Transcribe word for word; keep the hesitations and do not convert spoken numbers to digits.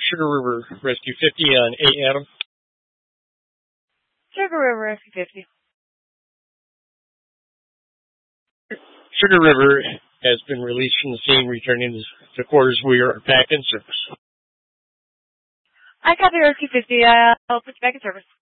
Sugar River Rescue fifty on eight, Adam. Sugar River Rescue fifty. Sugar River has been released from the scene, returning to quarters. We are back in service. I copy Rescue fifty. Uh, I'll put you back in service.